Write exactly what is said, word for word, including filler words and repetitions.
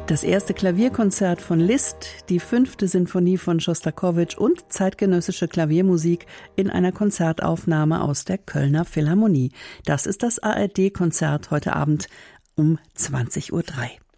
Das erste Klavierkonzert von Liszt, die fünfte Sinfonie von Schostakowitsch und zeitgenössische Klaviermusik in einer Konzertaufnahme aus der Kölner Philharmonie. Das ist das A R D-Konzert heute Abend um zwanzig Uhr drei.